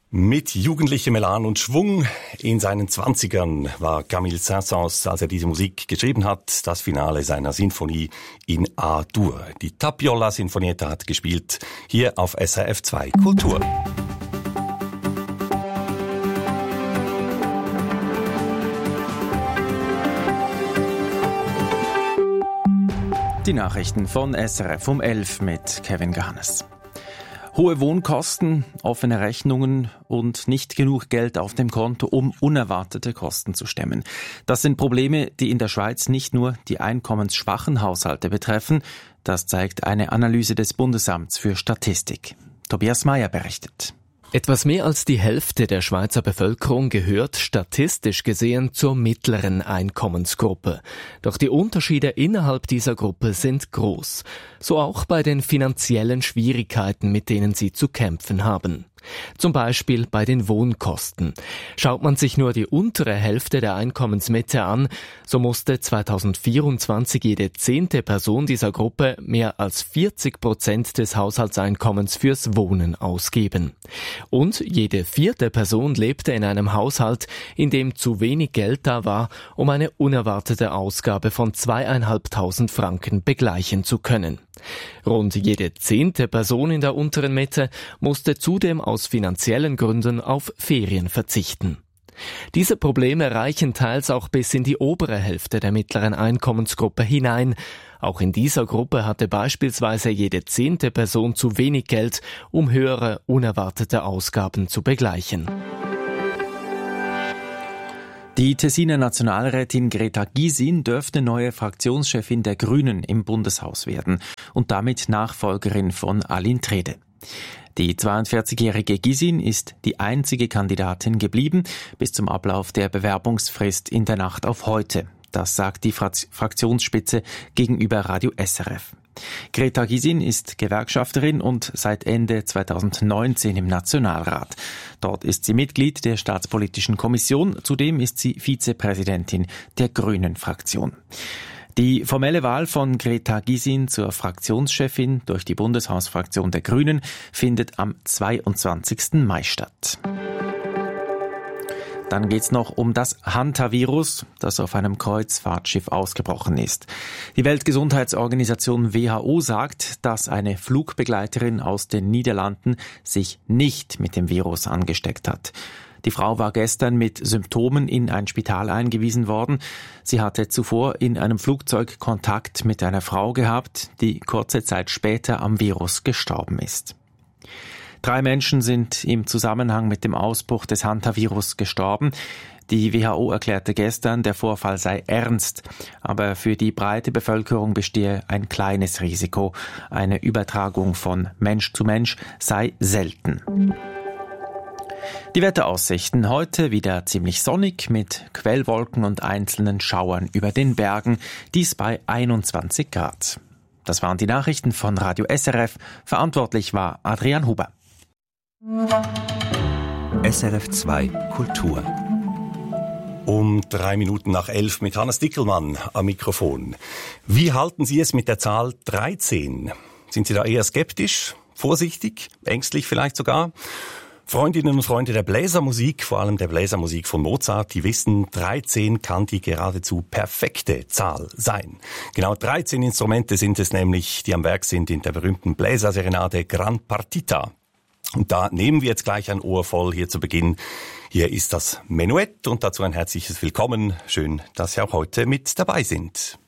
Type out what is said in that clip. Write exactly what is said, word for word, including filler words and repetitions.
Mit jugendlichem Elan und Schwung in seinen Zwanzigern war Camille Saint-Saëns, als er diese Musik geschrieben hat, das Finale seiner Sinfonie in A-Dur. Die Tapiola Sinfonietta hat gespielt, hier auf S R F zwei Kultur. Die Nachrichten von S R F um elf mit Kevin Garnes. Hohe Wohnkosten, offene Rechnungen und nicht genug Geld auf dem Konto, um unerwartete Kosten zu stemmen. Das sind Probleme, die in der Schweiz nicht nur die einkommensschwachen Haushalte betreffen. Das zeigt eine Analyse des Bundesamts für Statistik. Tobias Meyer berichtet. Etwas mehr als die Hälfte der Schweizer Bevölkerung gehört statistisch gesehen zur mittleren Einkommensgruppe. Doch die Unterschiede innerhalb dieser Gruppe sind groß. So auch bei den finanziellen Schwierigkeiten, mit denen sie zu kämpfen haben. Zum Beispiel bei den Wohnkosten. Schaut man sich nur die untere Hälfte der Einkommensmitte an, so musste zweitausendvierundzwanzig jede zehnte Person dieser Gruppe mehr als vierzig Prozent des Haushaltseinkommens fürs Wohnen ausgeben. Und jede vierte Person lebte in einem Haushalt, in dem zu wenig Geld da war, um eine unerwartete Ausgabe von zweieinhalbtausend Franken begleichen zu können. Rund jede zehnte Person in der unteren Mitte musste zudem aus finanziellen Gründen auf Ferien verzichten. Diese Probleme reichen teils auch bis in die obere Hälfte der mittleren Einkommensgruppe hinein. Auch in dieser Gruppe hatte beispielsweise jede zehnte Person zu wenig Geld, um höhere unerwartete Ausgaben zu begleichen. Die Tessiner Nationalrätin Greta Gysin dürfte neue Fraktionschefin der Grünen im Bundeshaus werden und damit Nachfolgerin von Aline Trede. Die zweiundvierzigjährige Gysin ist die einzige Kandidatin geblieben bis zum Ablauf der Bewerbungsfrist in der Nacht auf heute. Das sagt die Fraktionsspitze gegenüber Radio S R F. Greta Gysin ist Gewerkschafterin und seit Ende zweitausendneunzehn im Nationalrat. Dort ist sie Mitglied der Staatspolitischen Kommission. Zudem ist sie Vizepräsidentin der Grünen-Fraktion. Die formelle Wahl von Greta Gysin zur Fraktionschefin durch die Bundeshausfraktion der Grünen findet am zweiundzwanzigsten Mai statt. Dann geht's noch um das Hantavirus, das auf einem Kreuzfahrtschiff ausgebrochen ist. Die Weltgesundheitsorganisation W H O sagt, dass eine Flugbegleiterin aus den Niederlanden sich nicht mit dem Virus angesteckt hat. Die Frau war gestern mit Symptomen in ein Spital eingewiesen worden. Sie hatte zuvor in einem Flugzeug Kontakt mit einer Frau gehabt, die kurze Zeit später am Virus gestorben ist. Drei Menschen sind im Zusammenhang mit dem Ausbruch des Hantavirus gestorben. Die W H O erklärte gestern, der Vorfall sei ernst, aber für die breite Bevölkerung bestehe ein kleines Risiko. Eine Übertragung von Mensch zu Mensch sei selten. Die Wetteraussichten heute wieder ziemlich sonnig mit Quellwolken und einzelnen Schauern über den Bergen, dies bei einundzwanzig Grad. Das waren die Nachrichten von Radio S R F. Verantwortlich war Adrian Huber. S R F zwei Kultur. Um drei Minuten nach elf mit Hannes Dickelmann am Mikrofon. Wie halten Sie es mit der Zahl dreizehn? Sind Sie da eher skeptisch, vorsichtig, ängstlich vielleicht sogar? Freundinnen und Freunde der Bläsermusik, vor allem der Bläsermusik von Mozart, die wissen, dreizehn kann die geradezu perfekte Zahl sein. Genau dreizehn Instrumente sind es nämlich, die am Werk sind in der berühmten Bläserserenade Gran Partita. Und da nehmen wir jetzt gleich ein Ohr voll hier zu Beginn. Hier ist das Menuett und dazu ein herzliches Willkommen. Schön, dass Sie auch heute mit dabei sind.